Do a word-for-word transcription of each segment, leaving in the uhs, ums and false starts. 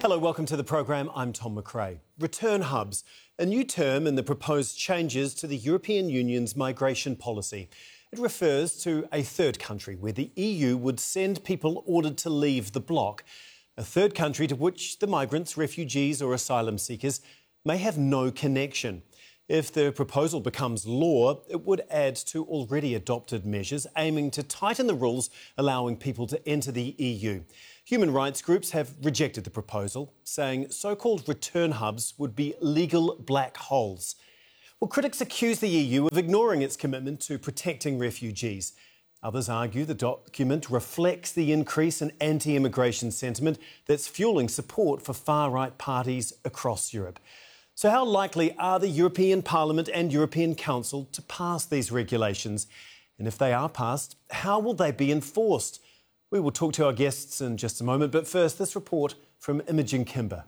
Hello, welcome to the programme. I'm Tom McRae. Return hubs, a new term in the proposed changes to the European Union's migration policy. It refers to a third country where the E U would send people ordered to leave the bloc, a third country to which the migrants, refugees or asylum seekers may have no connection. If the proposal becomes law, it would add to already adopted measures aiming to tighten the rules allowing people to enter the E U. Human rights groups have rejected the proposal, saying so-called return hubs would be legal black holes. Well, critics accuse the E U of ignoring its commitment to protecting refugees. Others argue the document reflects the increase in anti-immigration sentiment that's fuelling support for far-right parties across Europe. So how likely are the European Parliament and European Council to pass these regulations? And if they are passed, how will they be enforced? We will talk to our guests in just a moment, but first, this report from Imogen Kimber.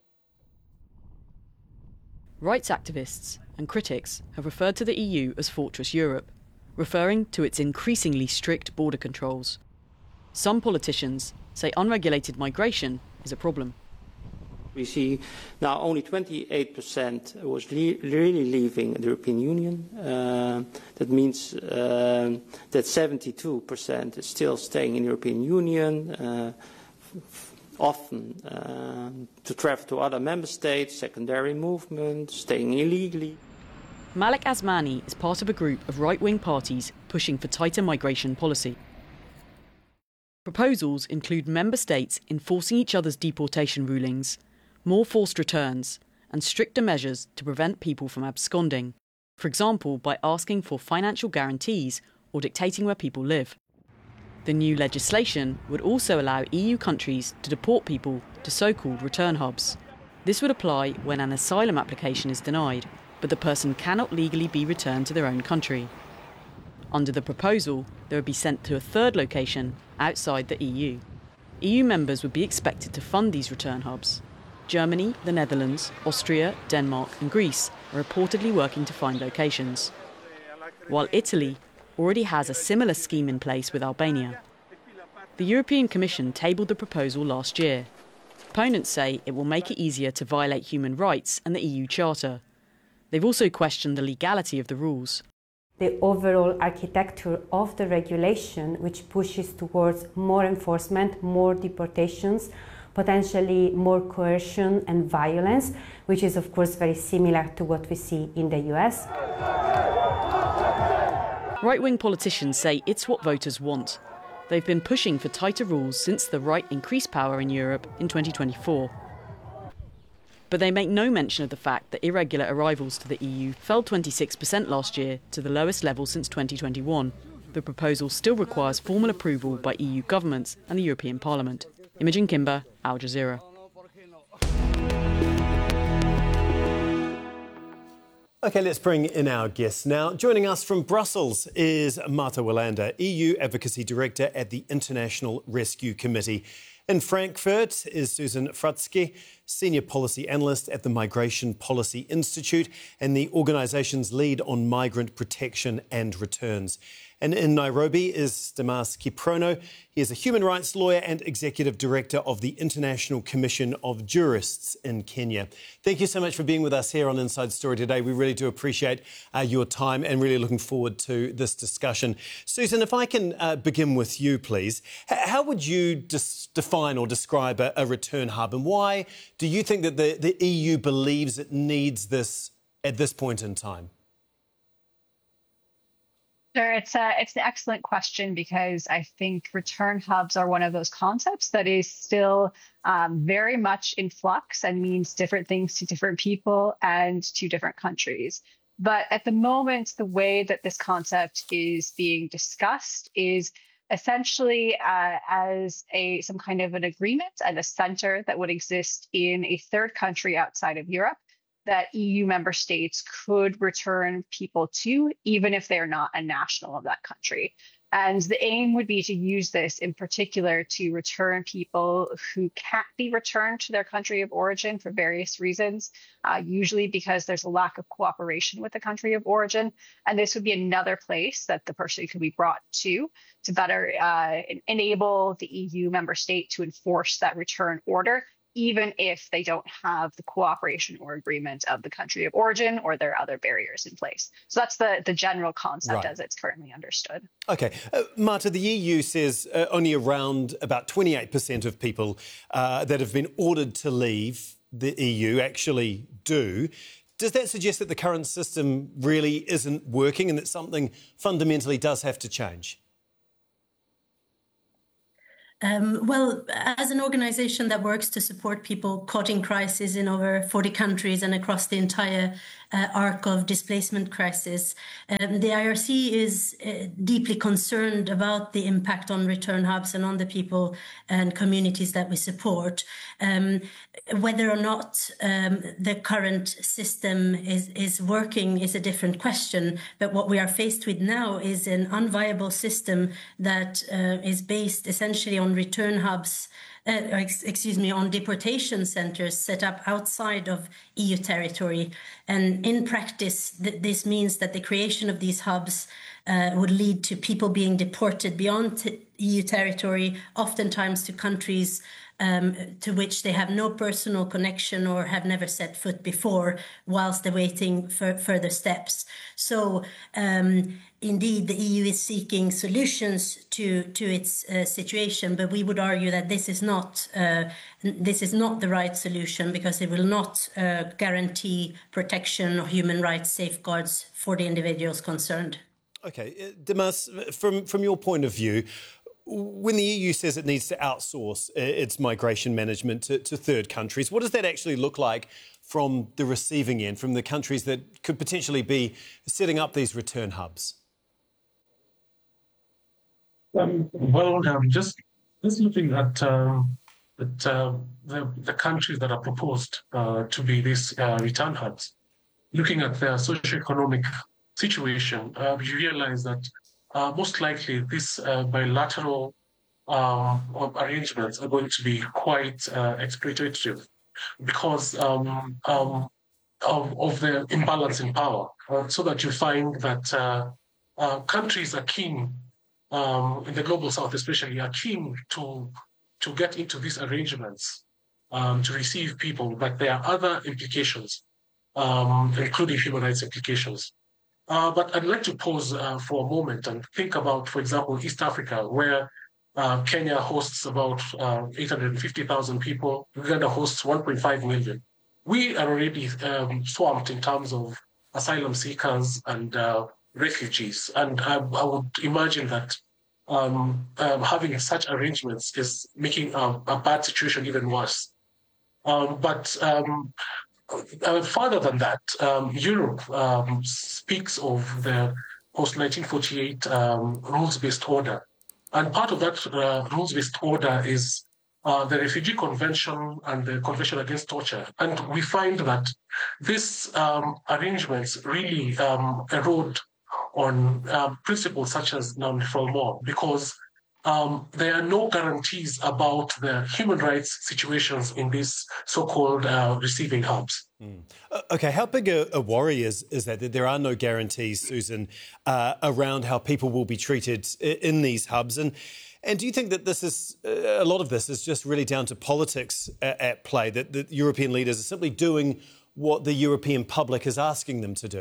Rights activists and critics have referred to the E U as Fortress Europe, referring to its increasingly strict border controls. Some politicians say unregulated migration is a problem. We see now only twenty-eight percent was le really leaving the European Union. Uh, that means uh, that seventy-two percent is still staying in the European Union, uh, often uh, to travel to other member states, secondary movement, staying illegally. Malik Asmani is part of a group of right-wing parties pushing for tighter migration policy. Proposals include member states enforcing each other's deportation rulings, more forced returns, and stricter measures to prevent people from absconding, for example by asking for financial guarantees or dictating where people live. The new legislation would also allow E U countries to deport people to so-called return hubs. This would apply when an asylum application is denied, but the person cannot legally be returned to their own country. Under the proposal, they would be sent to a third location outside the E U. E U members would be expected to fund these return hubs. Germany, the Netherlands, Austria, Denmark and Greece are reportedly working to find locations, while Italy already has a similar scheme in place with Albania. The European Commission tabled the proposal last year. Opponents say it will make it easier to violate human rights and the E U Charter. They've also questioned the legality of the rules. The overall architecture of the regulation, which pushes towards more enforcement, more deportations, potentially more coercion and violence, which is of course very similar to what we see in the U S. Right-wing politicians say it's what voters want. They've been pushing for tighter rules since the right increased power in Europe in twenty twenty-four. But they make no mention of the fact that irregular arrivals to the E U fell twenty-six percent last year to the lowest level since twenty twenty-one. The proposal still requires formal approval by E U governments and the European Parliament. Imogen Kimber, Al Jazeera. OK, let's bring in our guests now. Joining us from Brussels is Marta Wilander, E U Advocacy Director at the International Rescue Committee. In Frankfurt is Susan Fratzke, Senior Policy Analyst at the Migration Policy Institute and the organisation's lead on migrant protection and returns. And in Nairobi is Damas Kiprono. He is a human rights lawyer and Executive Director of the International Commission of Jurists in Kenya. Thank you so much for being with us here on Inside Story today. We really do appreciate uh, your time and really looking forward to this discussion. Susan, if I can uh, begin with you, please. H- how would you dis- define or describe a, a return hub, and why do you think that the, the E U believes it needs this at this point in time? Sure, it's a, it's an excellent question because I think return hubs are one of those concepts that is still um, very much in flux and means different things to different people and to different countries. But at the moment, the way that this concept is being discussed is essentially uh, as a some kind of an agreement and a center that would exist in a third country outside of Europe that E U member states could return people to, even if they're not a national of that country. And the aim would be to use this in particular to return people who can't be returned to their country of origin for various reasons, uh, usually because there's a lack of cooperation with the country of origin. And this would be another place that the person could be brought to to better uh, enable the E U member state to enforce that return order even if they don't have the cooperation or agreement of the country of origin or there are other barriers in place. So that's the, the general concept right. as it's currently understood. OK. Uh, Marta, the E U says uh, only around about twenty-eight percent of people uh, that have been ordered to leave the E U actually do. Does that suggest that the current system really isn't working and that something fundamentally does have to change? Um, well, as an organisation that works to support people caught in crisis in over forty countries and across the entire uh, arc of displacement crisis, um, the I R C is uh, deeply concerned about the impact on return hubs and on the people and communities that we support. Um, whether or not um, the current system is, is working is a different question, but what we are faced with now is an unviable system that uh, is based essentially on return hubs, uh, ex- excuse me, on deportation centres set up outside of E U territory. And in practice, th- this means that the creation of these hubs uh, would lead to people being deported beyond t- E U territory, oftentimes to countries Um, to which they have no personal connection or have never set foot before, whilst awaiting for further steps. So, um, indeed, the E U is seeking solutions to to its uh, situation, but we would argue that this is not uh, this is not the right solution because it will not uh, guarantee protection or human rights safeguards for the individuals concerned. OK. Uh, Dimas, from, from your point of view, when the E U says it needs to outsource its migration management to, to third countries, what does that actually look like from the receiving end, from the countries that could potentially be setting up these return hubs? Um, well, um, just, just looking at, um, at uh, the, the countries that are proposed uh, to be these uh, return hubs, looking at their socioeconomic situation, uh, you realize that Uh, most likely, these uh, bilateral um, arrangements are going to be quite uh, exploitative because um, um, of, of the imbalance in power. Uh, so that you find that uh, uh, countries are keen, um, in the global south especially, are keen to, to get into these arrangements um, to receive people, but there are other implications, um, including human rights implications. Uh, but I'd like to pause uh, for a moment and think about, for example, East Africa, where uh, Kenya hosts about uh, eight hundred fifty thousand people. Uganda hosts one point five million. We are already um, swamped in terms of asylum seekers and uh, refugees. And I, I would imagine that um, um, having such arrangements is making a, a bad situation even worse. Um, but um, Uh, further than that, um, Europe um, speaks of the post nineteen forty-eight um, rules-based order. And part of that uh, rules-based order is uh, the Refugee Convention and the Convention Against Torture. And we find that these um, arrangements really um, erode on uh, principles such as non-refoulement because Um, there are no guarantees about the human rights situations in these so-called uh, receiving hubs. Mm. Uh, OK, how big a, a worry is, is that, that there are no guarantees, Susan, uh, around how people will be treated in these hubs? And, and do you think that this is, uh, a lot of this is just really down to politics at, at play, that the European leaders are simply doing what the European public is asking them to do?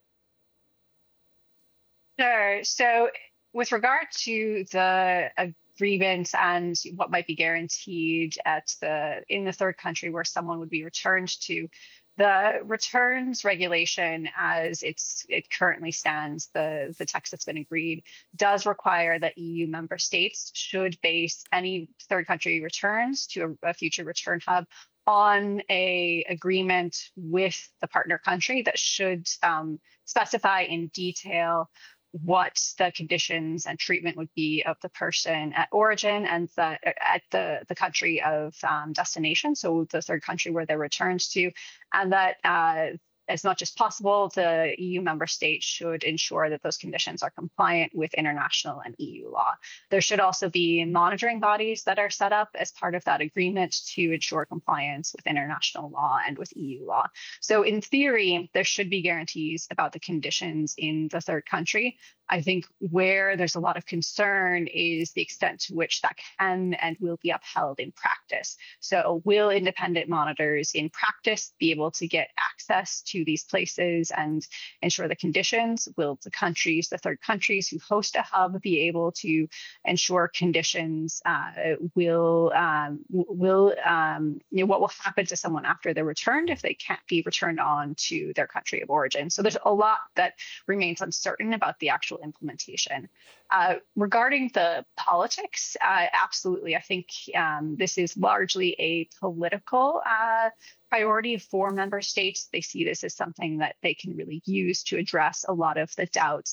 Sure. So with regard to the agreement and what might be guaranteed at the in the third country where someone would be returned to, the returns regulation as it's it currently stands, the, the text that's been agreed, does require that E U member states should base any third country returns to a, a future return hub on a agreement with the partner country that should um, specify in detail what the conditions and treatment would be of the person at origin and the, at the, the country of um, destination, so the third country where they're returned to, and that uh, as much as possible, the E U member states should ensure that those conditions are compliant with international and E U law. There should also be monitoring bodies that are set up as part of that agreement to ensure compliance with international law and with E U law. So in theory, there should be guarantees about the conditions in the third country. I think where there's a lot of concern is the extent to which that can and will be upheld in practice. So will independent monitors in practice be able to get access to these places and ensure the conditions? Will the countries, the third countries who host a hub, be able to ensure conditions? Uh, will, um, will um, you know, what will happen to someone after they're returned if they can't be returned on to their country of origin? So there's a lot that remains uncertain about the actual implementation. Uh, regarding the politics, uh, absolutely. I think um, this is largely a political uh, priority for member states. They see this as something that they can really use to address a lot of the doubts